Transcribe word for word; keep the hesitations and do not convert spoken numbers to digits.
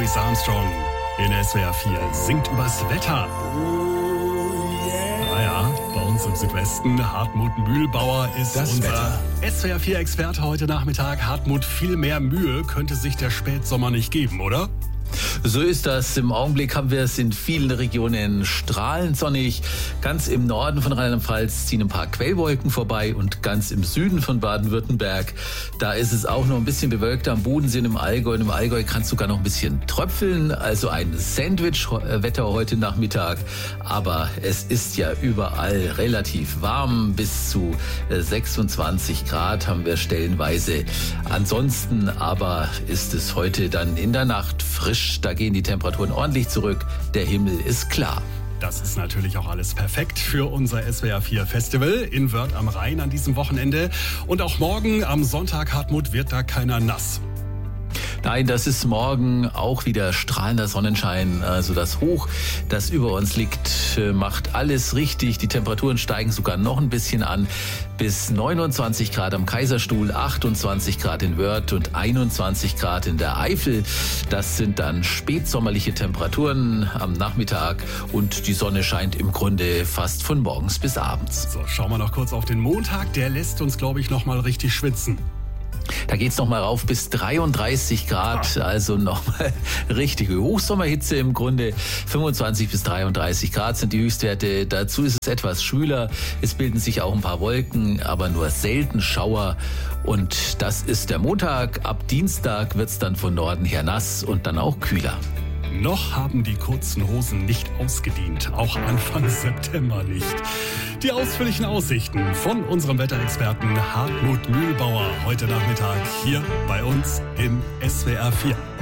Louis Armstrong in S W R vier singt übers Wetter. Naja, bei uns im Südwesten, Hartmut Mühlbauer ist Das unser Wetter. S W R vier-Experte heute Nachmittag. Hartmut, viel mehr Mühe könnte sich der Spätsommer nicht geben, oder? So ist das. Im Augenblick haben wir es in vielen Regionen strahlend sonnig. Ganz im Norden von Rheinland-Pfalz ziehen ein paar Quellwolken vorbei und ganz im Süden von Baden-Württemberg, da ist es auch noch ein bisschen bewölkt am Bodensee und im Allgäu. Und im Allgäu kann es sogar noch ein bisschen tröpfeln, also ein Sandwich-Wetter heute Nachmittag. Aber es ist ja überall relativ warm, bis zu sechsundzwanzig Grad haben wir stellenweise. Ansonsten aber ist es heute dann in der Nacht frisch. Da gehen die Temperaturen ordentlich zurück. Der Himmel ist klar. Das ist natürlich auch alles perfekt für unser S W R vier Festival in Wörth am Rhein an diesem Wochenende. Und auch morgen am Sonntag, Hartmut, wird da keiner nass. Nein, das ist morgen auch wieder strahlender Sonnenschein. Also das Hoch, das über uns liegt, macht alles richtig. Die Temperaturen steigen sogar noch ein bisschen an. Bis neunundzwanzig Grad am Kaiserstuhl, achtundzwanzig Grad in Wörth und einundzwanzig Grad in der Eifel. Das sind dann spätsommerliche Temperaturen am Nachmittag und die Sonne scheint im Grunde fast von morgens bis abends. So, schauen wir noch kurz auf den Montag. Der lässt uns, glaube ich, noch mal richtig schwitzen. Da geht's noch mal rauf bis dreiunddreißig Grad, also noch mal richtige Hochsommerhitze im Grunde. fünfundzwanzig bis dreiunddreißig Grad sind die Höchstwerte. Dazu ist es etwas schwüler. Es bilden sich auch ein paar Wolken, aber nur selten Schauer. Und das ist der Montag. Ab Dienstag wird's dann von Norden her nass und dann auch kühler. Noch haben die kurzen Hosen nicht ausgedient, auch Anfang September nicht. Die ausführlichen Aussichten von unserem Wetterexperten Hartmut Mühlbauer heute Nachmittag hier bei uns in S W R vier.